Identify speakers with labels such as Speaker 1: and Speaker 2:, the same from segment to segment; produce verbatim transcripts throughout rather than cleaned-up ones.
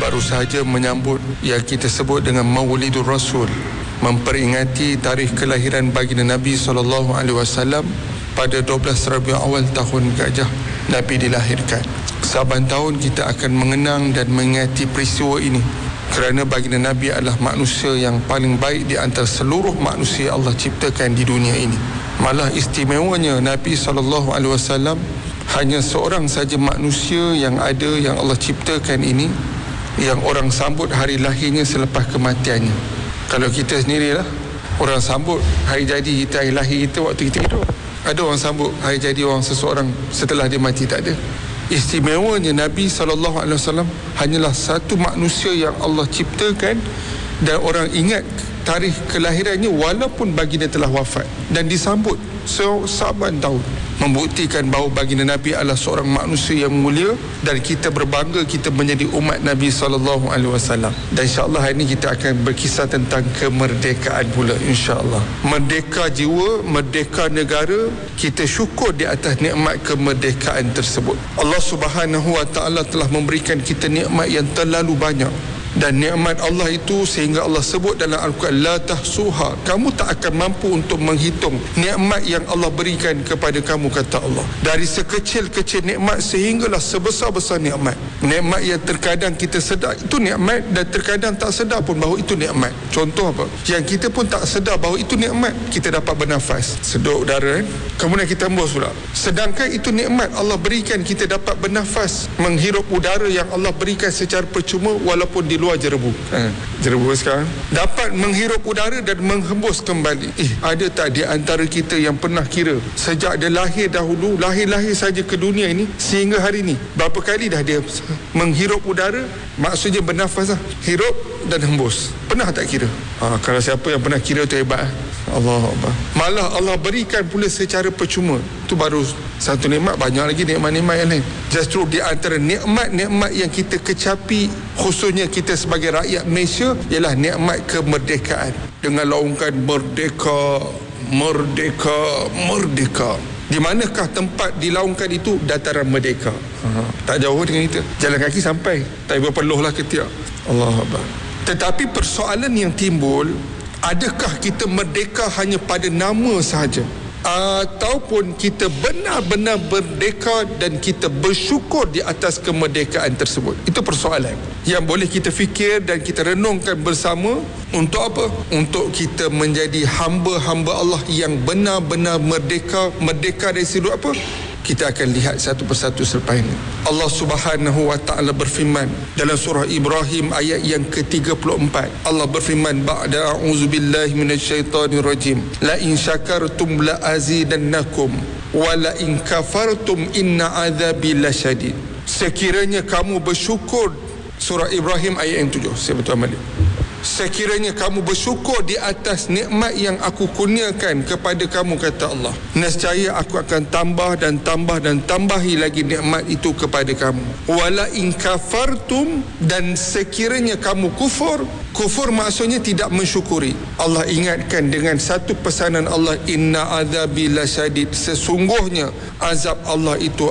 Speaker 1: baru sahaja menyambut yang kita sebut dengan Maulidur Rasul, memperingati tarikh kelahiran baginda Nabi sallallahu alaihi wasallam pada dua belas Rabiul Awal tahun Gajah Nabi dilahirkan. Saban tahun kita akan mengenang dan mengingati peristiwa ini kerana baginda Nabi adalah manusia yang paling baik di antara seluruh manusia Allah ciptakan di dunia ini. Malah istimewanya Nabi sallallahu alaihi wasallam hanya seorang saja manusia yang ada yang Allah ciptakan ini yang orang sambut hari lahirnya selepas kematiannya. Kalau kita sendirilah, orang sambut hari jadi kita, hari lahir kita waktu kita hidup. Ada orang sambut hari jadi orang seseorang setelah dia mati? Tak ada. Istimewanya Nabi sallallahu alaihi wasallam hanyalah satu manusia yang Allah ciptakan dan orang ingat tarikh kelahirannya walaupun baginda telah wafat dan disambut sesaban tahun, membuktikan bahawa baginda Nabi adalah seorang manusia yang mulia dan kita berbangga kita menjadi umat Nabi sallallahu alaihi wasallam. Dan insya-Allah hari ini kita akan berkisah tentang kemerdekaan pula, insya-Allah. Merdeka jiwa, merdeka negara, kita syukur di atas nikmat kemerdekaan tersebut. Allah Subhanahu wa taala telah memberikan kita nikmat yang terlalu banyak. Dan nikmat Allah itu sehingga Allah sebut dalam Al-Quran, la tahsuha, kamu tak akan mampu untuk menghitung nikmat yang Allah berikan kepada kamu, kata Allah. Dari sekecil-kecil nikmat sehinggalah sebesar-besar nikmat. Nikmat yang terkadang kita sedar itu nikmat dan terkadang tak sedar pun bahawa itu nikmat. Contoh apa? Yang kita pun tak sedar bahawa itu nikmat. Kita dapat bernafas, sedut udara, kemudian kita hembus pula. Sedangkan itu nikmat Allah berikan kita dapat bernafas, menghirup udara yang Allah berikan secara percuma walaupun di luar jerebu. Ha, jerebu sekarang dapat menghirup udara dan menghembus kembali. Eh, ada tak di antara kita yang pernah kira sejak dia lahir dahulu, lahir-lahir saja ke dunia ini sehingga hari ini, berapa kali dah dia menghirup udara, maksudnya bernafas lah, hirup dan hembus? Pernah tak kira? Ha, kalau siapa yang pernah kira tu hebat. Allah Allah. Malah Allah berikan pula secara percuma. Itu baru satu nikmat, banyak lagi nikmat-nikmat yang lain. Justru di antara nikmat-nikmat yang kita kecapi, khususnya kita sebagai rakyat Malaysia, ialah nikmat kemerdekaan. Dengan laungkan merdeka, merdeka, merdeka. Di manakah tempat dilaungkan itu? Dataran Merdeka. Aha. Tak jauh dengan kita, jalan kaki sampai. Tak berapa loh lah ketiak. Allah Akbar. Tetapi persoalan yang timbul, adakah kita merdeka hanya pada nama sahaja? Ataupun kita benar-benar merdeka dan kita bersyukur di atas kemerdekaan tersebut? Itu persoalan yang boleh kita fikir dan kita renungkan bersama. Untuk apa? Untuk kita menjadi hamba-hamba Allah yang benar-benar merdeka. Merdeka dari sudut apa? Kita akan lihat satu persatu selepas ini. Allah Subhanahu wa taala berfirman dalam surah Ibrahim ayat yang ke tiga puluh empat. Allah berfirman, ba'da a'udzubillahi minasyaitonir rajim, la in syakartum la azidannakum wa la in kafartum inna adzabi lasyadid. Sekiranya kamu bersyukur, surah Ibrahim ayat yang tujuh. Saya betul amali. Sekiranya kamu bersyukur di atas nikmat yang aku kurniakan kepada kamu, kata Allah, nescaya aku akan tambah dan tambah dan tambahi lagi nikmat itu kepada kamu. Wala in kafartum, dan sekiranya kamu kufur. Kufur maksudnya tidak mensyukuri. Allah ingatkan dengan satu pesanan Allah, inna azabi lasyadid, sesungguhnya azab Allah itu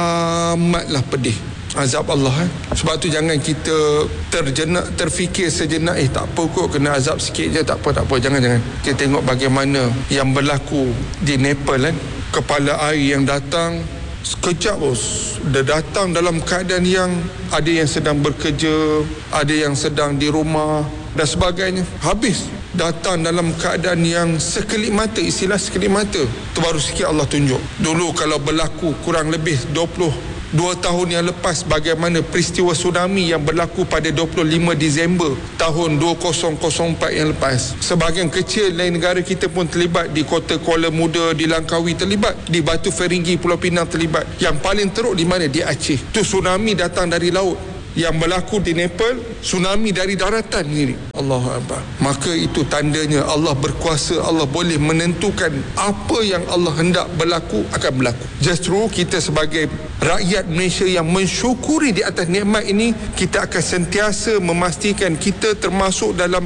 Speaker 1: amatlah pedih. Azab Allah, eh? Sebab tu jangan kita terjenak, terfikir sejenak, eh tak apa kot, kena azab sikit je, tak apa, tak apa. Jangan-jangan. Kita tengok bagaimana yang berlaku di Nepal, kan? Kepala air yang datang sekejap, bos. Dia datang dalam keadaan yang ada yang sedang bekerja, ada yang sedang di rumah dan sebagainya. Habis datang dalam keadaan yang sekelip mata, istilah sekelip mata. Tu baru sikit Allah tunjuk. Dulu kalau berlaku kurang lebih dua puluh dua tahun yang lepas, bagaimana peristiwa tsunami yang berlaku pada dua puluh lima Disember tahun dua ribu empat yang lepas. Sebahagian kecil dari negara kita pun terlibat. Di kota Kuala Muda, di Langkawi terlibat, di Batu Feringgi, Pulau Pinang terlibat. Yang paling teruk di mana? Di Aceh. Tu tsunami datang dari laut. Yang berlaku di Nepal, tsunami dari daratan ini. Allahu Akbar. Maka itu tandanya Allah berkuasa. Allah boleh menentukan apa yang Allah hendak berlaku akan berlaku. Justru kita sebagai rakyat Malaysia yang mensyukuri di atas nikmat ini, kita akan sentiasa memastikan kita termasuk dalam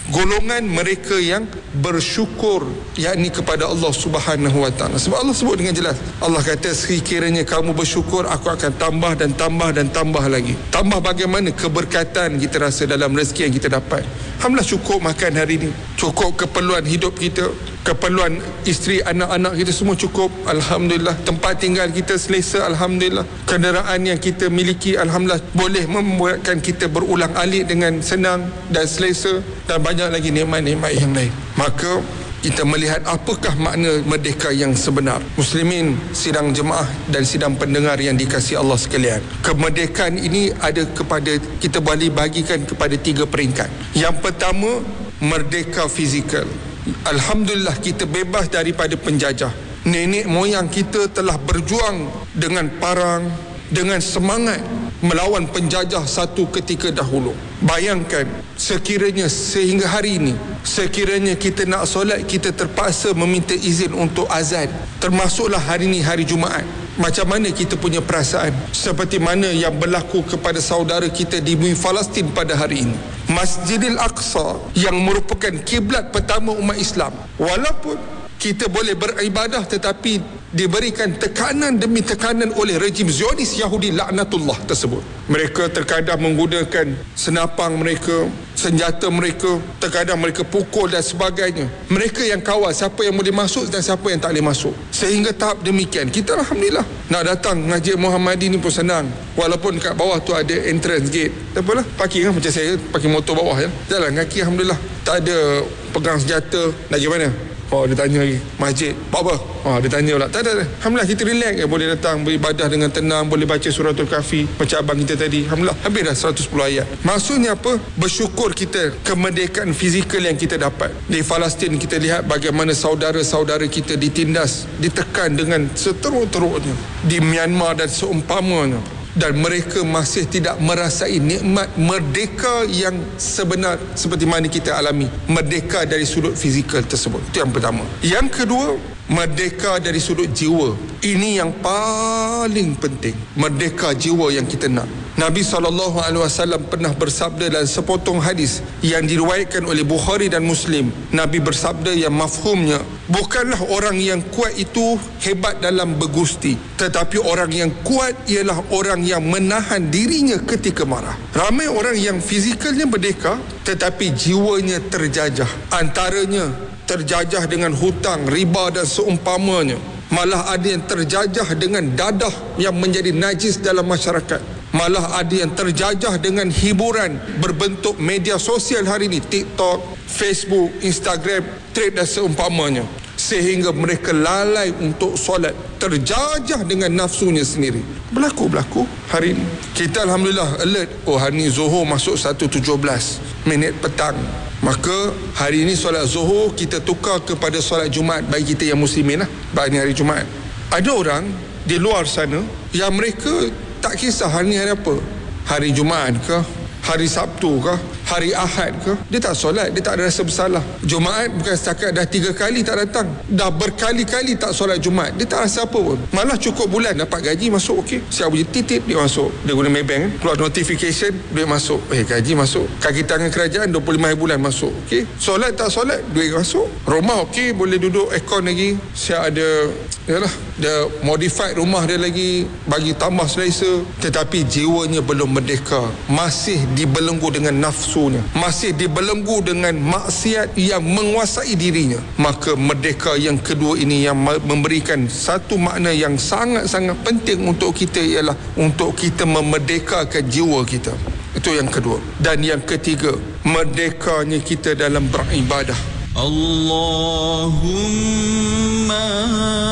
Speaker 1: golongan mereka yang bersyukur, yakni kepada Allah Subhanahu wa taala. Sebab Allah sebut dengan jelas, Allah kata sekiranya kamu bersyukur, aku akan tambah dan tambah dan tambah lagi. Tambah bagaimana? Keberkatan kita rasa dalam rezeki yang kita dapat. Alhamdulillah cukup makan hari ini, cukup keperluan hidup kita, keperluan isteri, anak-anak kita semua cukup, alhamdulillah. Tempat tinggal kita selesa, alhamdulillah. Kenderaan yang kita miliki, alhamdulillah, boleh membuatkan kita berulang-alik dengan senang dan selesa, dan banyak lagi nikmat-nikmat yang lain. Maka kita melihat apakah makna merdeka yang sebenar. Muslimin, sidang jemaah dan sidang pendengar yang dikasihi Allah sekalian, kemerdekaan ini ada kepada, kita boleh bagikan kepada tiga peringkat. Yang pertama, merdeka fizikal. Alhamdulillah kita bebas daripada penjajah. Nenek moyang kita telah berjuang dengan parang, dengan semangat melawan penjajah satu ketika dahulu. Bayangkan sekiranya sehingga hari ini, sekiranya kita nak solat, kita terpaksa meminta izin untuk azan, termasuklah hari ini hari Jumaat. Macam mana kita punya perasaan? Seperti mana yang berlaku kepada saudara kita di bumi Palestin pada hari ini. Masjidil Aqsa yang merupakan kiblat pertama umat Islam, walaupun kita boleh beribadah tetapi diberikan tekanan demi tekanan oleh rejim Zionis Yahudi laknatullah tersebut. Mereka terkadang menggunakan senapang mereka, senjata mereka, terkadang mereka pukul dan sebagainya. Mereka yang kawal siapa yang boleh masuk dan siapa yang tak boleh masuk. Sehingga tahap demikian, kita alhamdulillah nak datang Masjid Muhammadi ni pun senang. Walaupun kat bawah tu ada entrance gate, tak apalah, parking kan, macam saya parking motor bawah ya. Jalan kaki alhamdulillah. Tak ada pegang senjata. Nak pergi mana? Oh, dia tanya lagi, masjid, buat apa? Oh, dia tanya pula. Tak ada, alhamdulillah kita relax ya, boleh datang beribadah dengan tenang, boleh baca suratul Kahfi macam abang kita tadi. Alhamdulillah, habis dah seratus sepuluh ayat. Maksudnya apa? Bersyukur kita kemerdekaan fizikal yang kita dapat. Di Palestin kita lihat bagaimana saudara-saudara kita ditindas, ditekan dengan seteruk-teruknya. Di Myanmar dan seumpamanya. Dan mereka masih tidak merasai nikmat merdeka yang sebenar seperti mana kita alami. Merdeka dari sudut fizikal tersebut. Itu yang pertama. Yang kedua, merdeka dari sudut jiwa. Ini yang paling penting. Merdeka jiwa yang kita nak. Nabi sallallahu alaihi wasallam pernah bersabda dalam sepotong hadis yang diriwayatkan oleh Bukhari dan Muslim. Nabi bersabda yang mafhumnya, bukanlah orang yang kuat itu hebat dalam bergusti, tetapi orang yang kuat ialah orang yang menahan dirinya ketika marah. Ramai orang yang fizikalnya merdeka tetapi jiwanya terjajah. Antaranya terjajah dengan hutang, riba dan seumpamanya. Malah ada yang terjajah dengan dadah yang menjadi najis dalam masyarakat. Malah ada yang terjajah dengan hiburan berbentuk media sosial hari ini, TikTok, Facebook, Instagram, Thread dan seumpamanya. Sehingga mereka lalai untuk solat, terjajah dengan nafsunya sendiri. Berlaku-berlaku hari ini. Kita alhamdulillah alert. Oh, hari ini Zuhur masuk satu tujuh belas minit petang. Maka hari ini solat Zuhur kita tukar kepada solat Jumaat bagi kita yang muslimin lah. Bagi hari Jumaat. Ada orang di luar sana yang mereka tak kisah hari ni hari apa. Hari Jumaat ke, hari Sabtu ke, hari Ahad ke, dia tak solat, dia tak ada rasa bersalah. Jumaat bukan setakat dah tiga kali tak datang, dah berkali-kali tak solat Jumaat, dia tak rasa apa pun. Malah cukup bulan dapat gaji masuk, okey, siap bunyi titip dia masuk, dia guna Maybank kan, keluar notification duit masuk, eh gaji masuk, kaki tangan kerajaan dua puluh lima hari bulan masuk, okey. Solat tak solat duit masuk. Rumah okey, boleh duduk aircon lagi, siap ada, yalah, dia modified rumah dia lagi, bagi tambah selesa, tetapi jiwanya belum merdeka, masih dibelenggu dengan nafsunya, masih dibelenggu dengan maksiat yang menguasai dirinya. Maka merdeka yang kedua ini yang memberikan satu makna yang sangat-sangat penting untuk kita, ialah untuk kita memerdekakan jiwa kita. Itu yang kedua. Dan yang ketiga, merdekanya kita dalam beribadah. Allahumma